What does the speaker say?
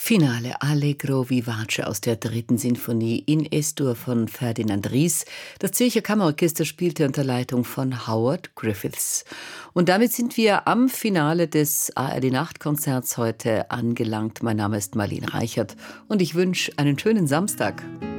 Finale Allegro vivace aus der dritten Sinfonie in Es-Dur von Ferdinand Ries. Das Zürcher Kammerorchester spielte unter Leitung von Howard Griffiths. Und damit sind wir am Finale des ARD-Nachtkonzerts heute angelangt. Mein Name ist Marlene Reichert und ich wünsche einen schönen Samstag.